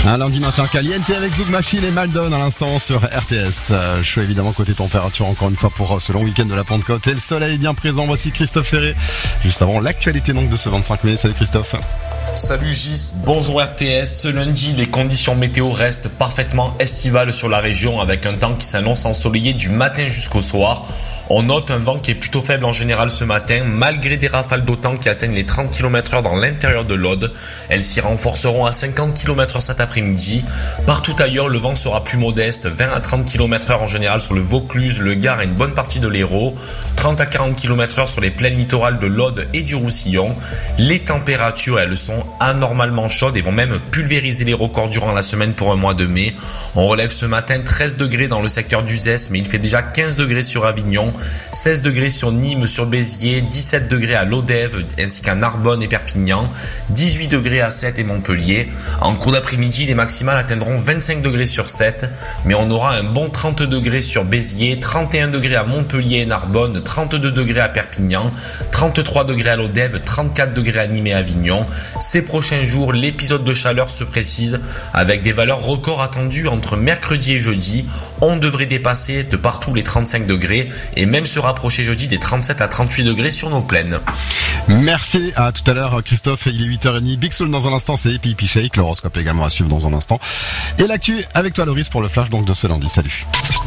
Un lundi matin caliente avec Zouk Machine et Maldon à l'instant sur RTS. Chaud évidemment côté température encore une fois pour ce long week-end de la Pentecôte. Et le soleil est bien présent. Voici Christophe Ferré. Juste avant l'actualité donc de ce 25 mai. Salut Christophe. Salut Gis, bonjour RTS. Ce lundi, les conditions météo restent parfaitement estivales sur la région avec un temps qui s'annonce ensoleillé du matin jusqu'au soir. On note un vent qui est plutôt faible en général ce matin, malgré des rafales d'automne qui atteignent les 30 km/h dans l'intérieur de l'Aude. Elles s'y renforceront à 50 km/h cet après-midi. Partout ailleurs, le vent sera plus modeste, 20 à 30 km/h en général sur le Vaucluse, le Gard et une bonne partie de l'Hérault, 30 à 40 km/h sur les plaines littorales de l'Aude et du Roussillon. Les températures, elles sont anormalement chaudes et vont même pulvériser les records durant la semaine pour un mois de mai. On relève ce matin 13 degrés dans le secteur d'Uzès, mais il fait déjà 15 degrés sur Avignon, 16 degrés sur Nîmes, sur Béziers, 17 degrés à Lodève ainsi qu'à Narbonne et Perpignan, 18 degrés à Sète et Montpellier. En cours d'après-midi, les maximales atteindront 25 degrés sur Sète, mais on aura un bon 30 degrés sur Béziers, 31 degrés à Montpellier et Narbonne, 32 degrés à Perpignan, 33 degrés à Lodève, 34 degrés à Nîmes et Avignon. Ces prochains jours, l'épisode de chaleur se précise avec des valeurs records attendues entre mercredi et jeudi. On devrait dépasser de partout les 35 degrés et même se rapprocher jeudi des 37 à 38 degrés sur nos plaines. Merci, à tout à l'heure Christophe, il est 8h30, Big Soul dans un instant, c'est Hippie Shake, l'horoscope également à suivre dans un instant. Et l'actu avec toi Loris pour le flash donc de ce lundi, salut.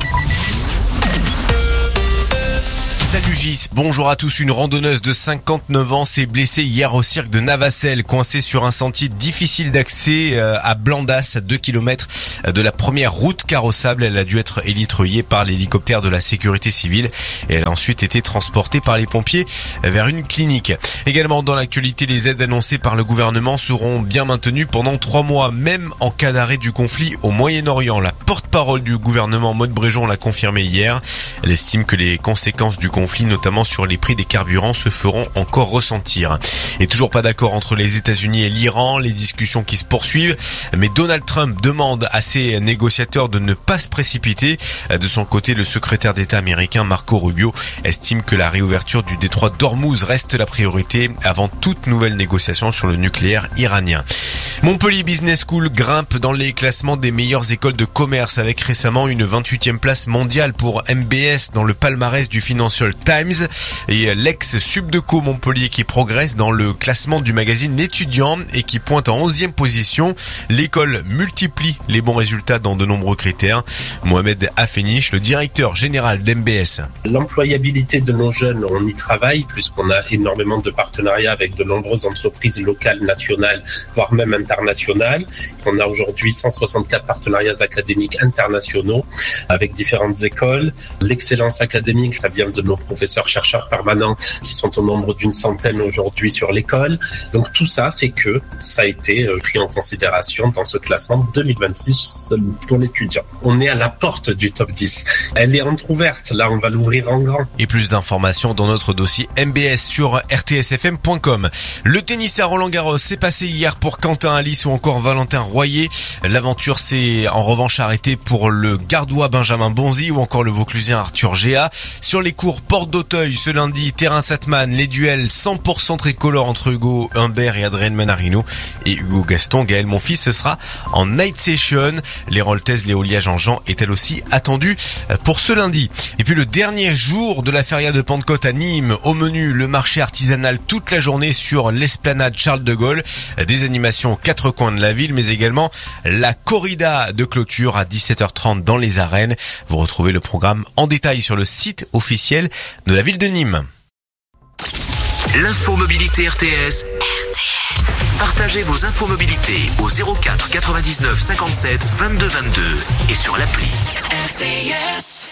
Salut Gis, bonjour à tous. Une randonneuse de 59 ans s'est blessée hier au cirque de Navacelles, coincée sur un sentier difficile d'accès à Blandas, à 2 km de la première route carrossable. Elle a dû être élitreuillée par l'hélicoptère de la sécurité civile et elle a ensuite été transportée par les pompiers vers une clinique. Également dans l'actualité, les aides annoncées par le gouvernement seront bien maintenues pendant 3 mois, même en cas d'arrêt du conflit au Moyen-Orient. La porte-parole du gouvernement, Maud Bréjon, l'a confirmé hier. Elle estime que les conséquences du conflit, notamment sur les prix des carburants, se feront encore ressentir. Et toujours pas d'accord entre les États-Unis et l'Iran, les discussions qui se poursuivent, mais Donald Trump demande à ses négociateurs de ne pas se précipiter. De son côté, le secrétaire d'État américain Marco Rubio estime que la réouverture du détroit d'Ormuz reste la priorité avant toute nouvelle négociation sur le nucléaire iranien. Montpellier Business School grimpe dans les classements des meilleures écoles de commerce avec récemment une 28e place mondiale pour MBS dans le palmarès du Financial Times et l'ex-Subdeco Montpellier qui progresse dans le classement du magazine L'étudiant et qui pointe en 11e position. L'école multiplie les bons résultats dans de nombreux critères. Mohamed Afenich, le directeur général d'MBS. L'employabilité de nos jeunes, on y travaille puisqu'on a énormément de partenariats avec de nombreuses entreprises locales, nationales, voire même internationales. On a aujourd'hui 164 partenariats académiques internationaux avec différentes écoles. L'excellence académique, ça vient de nos professeurs chercheurs permanents qui sont au nombre d'une centaine aujourd'hui sur l'école. Donc tout ça fait que ça a été pris en considération dans ce classement 2026 pour l'étudiant. On est à la porte du top 10. Elle est entrouverte, là on va l'ouvrir en grand. Et plus d'informations dans notre dossier MBS sur rtsfm.com. Le tennis à Roland-Garros s'est passé hier pour Quentin Alice ou encore Valentin Royer. L'aventure s'est en revanche arrêtée pour le Gardois Benjamin Bonzi ou encore le Vauclusien Arthur Géa. Sur les cours Porte d'Auteuil ce lundi, terrain Satman, les duels 100% tricolores entre Hugo Humbert et Adrien Manarino et Hugo Gaston. Gaël Monfils, ce sera en night session. Les Roltaises Léolia Jean-Jean est elle aussi attendue pour ce lundi. Et puis le dernier jour de la feria de Pentecôte à Nîmes, au menu le marché artisanal toute la journée sur l'esplanade Charles de Gaulle. Des animations aux 4 coins de la ville, mais également la corrida de clôture à 17h30 dans les arènes. Vous retrouvez le programme en détail sur le site officiel de la ville de Nîmes. L'infomobilité RTS. Partagez vos infomobilités au 04 99 57 22 22 et sur l'appli RTS.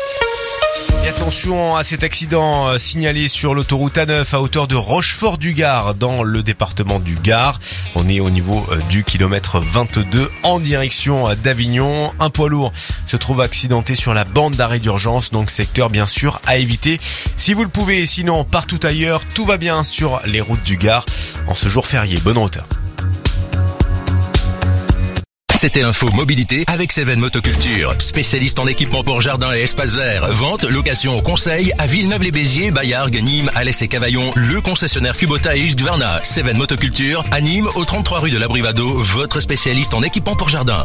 Et attention à cet accident signalé sur l'autoroute A9 à hauteur de Rochefort-du-Gard dans le département du Gard. On est au niveau du kilomètre 22 en direction d'Avignon. Un poids lourd se trouve accidenté sur la bande d'arrêt d'urgence, donc secteur bien sûr à éviter si vous le pouvez. Sinon, partout ailleurs, tout va bien sur les routes du Gard en ce jour férié. Bonne route. C'était l'info mobilité avec Seven Motoculture, spécialiste en équipement pour jardin et espace vert. Vente, location, conseil à Villeneuve-les-Béziers, Bayargues, Nîmes, Alès et Cavaillon. Le concessionnaire Kubota et Husqvarna. Seven Motoculture à Nîmes, au 33 rue de l'Abrivado, votre spécialiste en équipement pour jardin.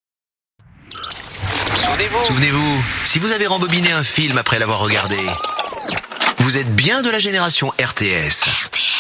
Souvenez-vous, si vous avez rembobiné un film après l'avoir regardé, vous êtes bien de la génération RTS.